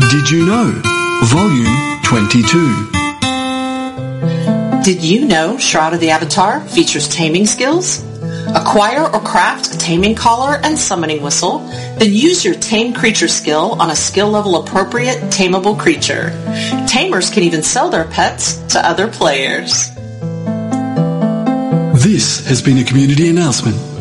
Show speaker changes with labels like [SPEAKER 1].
[SPEAKER 1] Did you know? Volume 22.
[SPEAKER 2] Did you know Shroud of the Avatar features taming skills? Acquire or craft a taming collar and summoning whistle, then use your tame creature skill on a skill level appropriate tameable creature. Tamers can even sell their pets to other players.
[SPEAKER 1] This has been a community announcement